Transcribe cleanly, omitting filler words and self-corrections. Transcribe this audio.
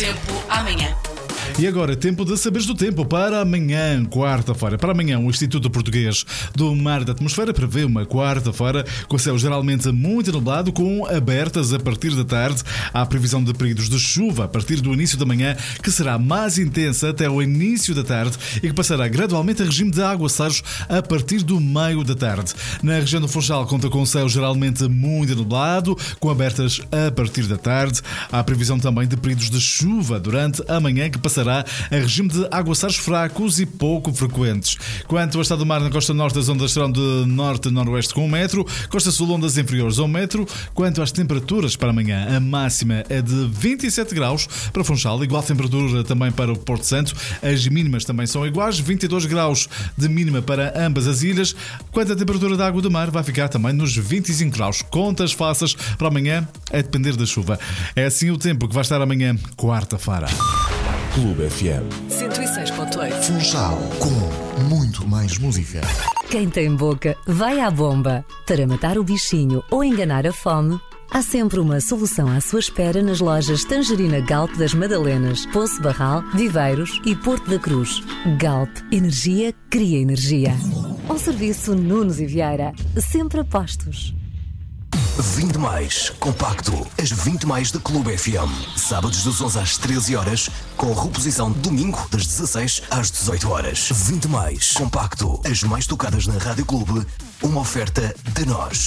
tempo amanhã. E agora, tempo de saberes do tempo para amanhã, quarta-feira. Para amanhã, o Instituto Português do Mar e da Atmosfera prevê uma quarta-feira com céu geralmente muito nublado, com abertas a partir da tarde. Há previsão de períodos de chuva a partir do início da manhã, que será mais intensa até o início da tarde e que passará gradualmente a regime de aguaceiros a partir do meio da tarde. Na região do Funchal, conta com céu geralmente muito nublado, com abertas a partir da tarde. Há previsão também de períodos de chuva durante a manhã, que passará a regime de aguaceiros fracos e pouco frequentes. Quanto ao estado do mar, na costa norte, as ondas serão de norte a noroeste com 1 metro, costa sul, ondas inferiores a 1 metro. Quanto às temperaturas para amanhã, a máxima é de 27 graus para Funchal, igual temperatura também para o Porto Santo. As mínimas também são iguais, 22 graus de mínima para ambas as ilhas. Quanto à temperatura da água do mar, vai ficar também nos 25 graus. Contas faças para amanhã, a depender da chuva. É assim o tempo que vai estar amanhã, quarta-feira. Clube FM 106.8. Funchal, com muito mais música. Quem tem boca, vai à bomba. Para matar o bichinho ou enganar a fome, há sempre uma solução à sua espera nas lojas Tangerina Galp das Madalenas, Poço Barral, Viveiros e Porto da Cruz. Galp, energia cria energia. Ao serviço Nunes e Vieira, sempre a postos. 20 mais, compacto, as 20 mais da Clube FM. Sábados das 11 às 13 horas, com reposição domingo das 16 às 18 horas. 20 mais, compacto, as mais tocadas na Rádio Clube, uma oferta de nós.